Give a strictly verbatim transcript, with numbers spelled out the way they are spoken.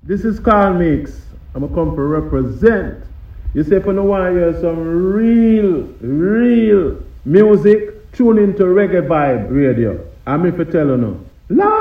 This is Carl Mix. I'm going to come to represent. You say if you want to hear some real, real music, tune into Reggae Vibe Radio. I'm if you tell you no.